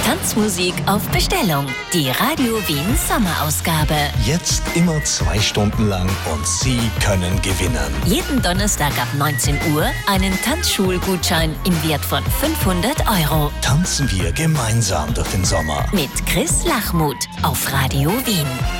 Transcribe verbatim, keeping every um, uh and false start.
Tanzmusik auf Bestellung. Die Radio Wien Sommerausgabe. Jetzt immer zwei Stunden lang und Sie können gewinnen. Jeden Donnerstag ab neunzehn Uhr einen Tanzschulgutschein im Wert von fünfhundert Euro. Tanzen wir gemeinsam durch den Sommer. Mit Chris Lachmuth auf Radio Wien.